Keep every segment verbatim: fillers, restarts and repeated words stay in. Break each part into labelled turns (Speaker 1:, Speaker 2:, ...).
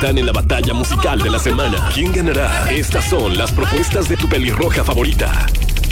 Speaker 1: Están en la batalla musical de la semana. ¿Quién ganará? Estas son las propuestas de tu pelirroja favorita.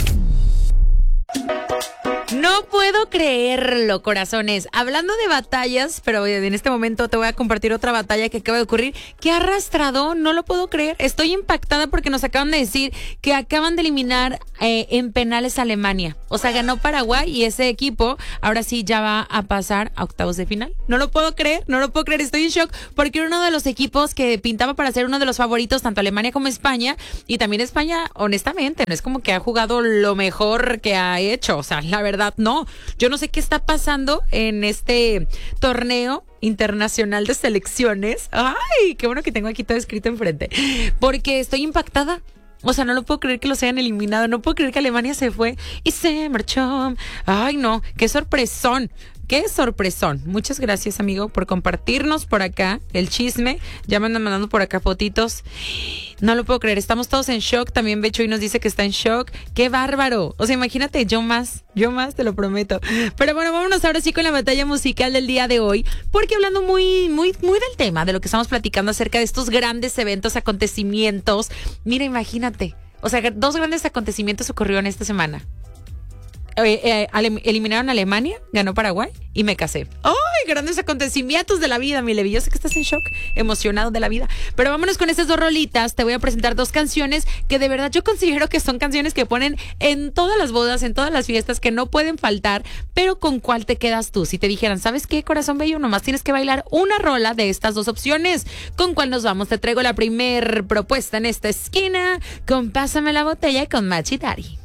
Speaker 2: No puedo creerlo, corazones. Hablando de batallas, pero en este momento te voy a compartir otra batalla que acaba de ocurrir. ¡Qué arrastrado! No lo puedo creer. Estoy impactada porque nos acaban de decir que acaban de eliminar eh, en penales a Alemania. O sea, ganó Paraguay y ese equipo ahora sí ya va a pasar a octavos de final. No lo puedo creer, no lo puedo creer. Estoy en shock porque era uno de los equipos que pintaba para ser uno de los favoritos, tanto Alemania como España. Y también España, honestamente, no es como que ha jugado lo mejor que ha hecho. O sea, la verdad, no. Yo no sé qué está pasando en este torneo internacional de selecciones. Ay, qué bueno que tengo aquí todo escrito enfrente. Porque estoy impactada. O sea, no lo puedo creer que los hayan eliminado. No puedo creer que Alemania se fue y se marchó. Ay, no, qué sorpresón. Qué sorpresón. Muchas gracias, amigo, por compartirnos por acá el chisme. Ya me andan mandando por acá fotitos. No lo puedo creer. Estamos todos en shock. También Becho y nos dice que está en shock. ¡Qué bárbaro! O sea, imagínate, yo más. Yo más, te lo prometo. Pero bueno, vámonos ahora sí con la batalla musical del día de hoy. Porque hablando muy, muy, muy del tema, de lo que estamos platicando acerca de estos grandes eventos, acontecimientos. Mira, imagínate. O sea, dos grandes acontecimientos ocurrieron esta semana. Eh, eh, ale- eliminaron a Alemania, ganó Paraguay y me casé. ¡Ay! Grandes acontecimientos de la vida, mi Levi. Yo sé que estás en shock, emocionado de la vida. Pero vámonos con estas dos rolitas. Te voy a presentar dos canciones que de verdad yo considero que son canciones que ponen en todas las bodas, en todas las fiestas, que no pueden faltar. Pero ¿con cuál te quedas tú? Si te dijeran, ¿sabes qué, corazón bello? Nomás tienes que bailar una rola de estas dos opciones. ¿Con cuál nos vamos? Te traigo la primer propuesta en esta esquina con Pásame la Botella y con Machi Dari.